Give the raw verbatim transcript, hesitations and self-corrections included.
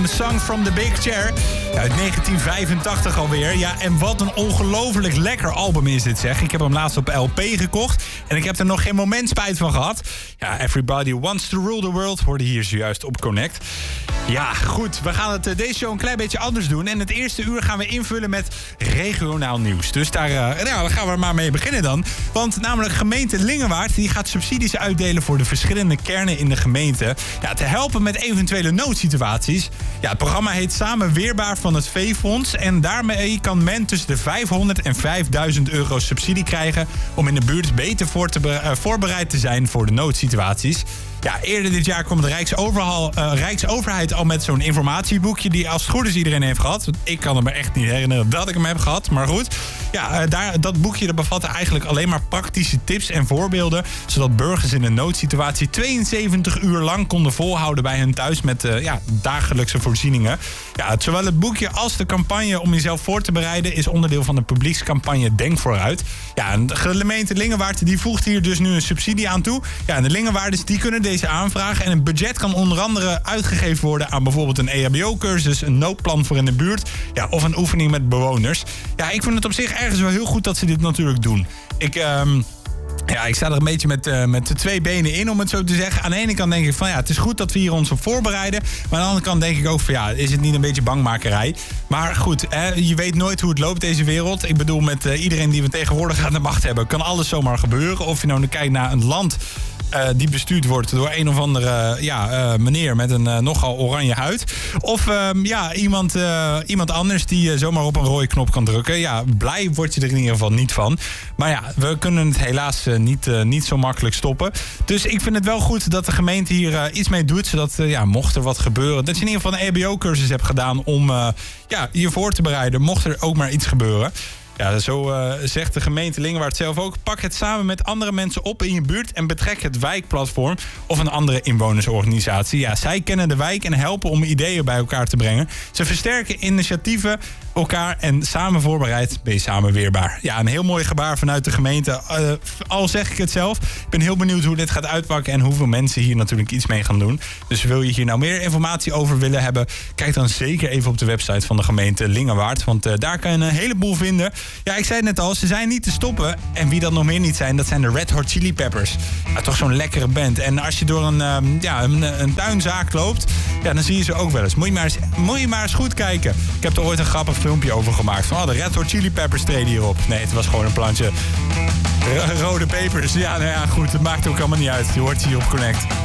Anthem, Song from the Big Chair. Uit negentien vijfentachtig alweer. Ja, en wat een ongelooflijk lekker album is dit, zeg. Ik heb hem laatst op L P gekocht en ik heb er nog geen moment spijt van gehad. Ja, Everybody Wants to Rule the World hoorde hier zojuist op Connect. Ja, goed. We gaan het deze show een klein beetje anders doen. En het eerste uur gaan we invullen met regionaal nieuws. Dus daar uh, nou, gaan we maar mee beginnen dan. Want namelijk gemeente Lingewaard die gaat subsidies uitdelen voor de verschillende kernen in de gemeente. Ja, te helpen met eventuele noodsituaties. Ja, het programma heet Samen Weerbaar van het V-Fonds. En daarmee kan men tussen de vijfhonderd en vijfduizend euro subsidie krijgen om in de buurt beter voor te be- uh, voorbereid te zijn voor de noodsituaties. Ja, eerder dit jaar kwam de Rijksoverhal, uh, Rijksoverheid al met zo'n informatieboekje die als het goed is iedereen heeft gehad. Ik kan me echt niet herinneren dat ik hem heb gehad, maar goed. Ja, uh, daar, dat boekje dat bevatte eigenlijk alleen maar praktische tips en voorbeelden, zodat burgers in een noodsituatie tweeënzeventig uur lang konden volhouden bij hun thuis met uh, ja, dagelijkse voorzieningen. Ja, zowel het boekje als de campagne om jezelf voor te bereiden is onderdeel van de publiekscampagne Denk Vooruit. Ja, en de gemeente Lingewaard die voegt hier dus nu een subsidie aan toe. Ja, en de Lingewaarders die kunnen deze aanvragen. En een budget kan onder andere uitgegeven worden aan bijvoorbeeld een E H B O-cursus, een noodplan voor in de buurt, ja, of een oefening met bewoners. Ja, ik vind het op zich ergens wel heel goed dat ze dit natuurlijk doen. Ik... Um Ja, ik sta er een beetje met, uh, met de twee benen in, om het zo te zeggen. Aan de ene kant denk ik van ja, het is goed dat we hier ons op voorbereiden. Maar aan de andere kant denk ik ook van ja, is het niet een beetje bangmakerij? Maar goed, hè, je weet nooit hoe het loopt deze wereld. Ik bedoel, met uh, iedereen die we tegenwoordig aan de macht hebben, kan alles zomaar gebeuren. Of je nou kijkt naar een land Uh, die bestuurd wordt door een of andere ja, uh, meneer met een uh, nogal oranje huid. Of uh, ja, iemand, uh, iemand anders die uh, zomaar op een rode knop kan drukken. Ja, blij word je er in ieder geval niet van. Maar ja, we kunnen het helaas uh, niet, uh, niet zo makkelijk stoppen. Dus ik vind het wel goed dat de gemeente hier uh, iets mee doet. Zodat, uh, ja, mocht er wat gebeuren, dat je in ieder geval een E H B O-cursus hebt gedaan om uh, ja, je voor te bereiden. Mocht er ook maar iets gebeuren. Ja, zo uh, zegt de gemeente Lingewaard zelf ook. Pak het samen met andere mensen op in je buurt en betrek het wijkplatform of een andere inwonersorganisatie. Ja, zij kennen de wijk en helpen om ideeën bij elkaar te brengen. Ze versterken initiatieven elkaar en samen voorbereid ben je samen weerbaar. Ja, een heel mooi gebaar vanuit de gemeente. Uh, al zeg ik het zelf. Ik ben heel benieuwd hoe dit gaat uitpakken en hoeveel mensen hier natuurlijk iets mee gaan doen. Dus wil je hier nou meer informatie over willen hebben, kijk dan zeker even op de website van de gemeente Lingewaard. Want uh, daar kan je een heleboel vinden. Ja, ik zei het net al, ze zijn niet te stoppen. En wie dat nog meer niet zijn, dat zijn de Red Hot Chili Peppers. Ja, toch zo'n lekkere band. En als je door een, um, ja, een, een tuinzaak loopt, ja, dan zie je ze ook wel eens. Moet je, maar eens. moet je maar eens goed kijken. Ik heb er ooit een grappig filmpje over gemaakt. Van, oh, de Red Hot Chili Peppers treden hierop. Nee, het was gewoon een plantje r- rode pepers. Ja, nou ja, goed, het maakt ook allemaal niet uit. Je hoort hier op Connect.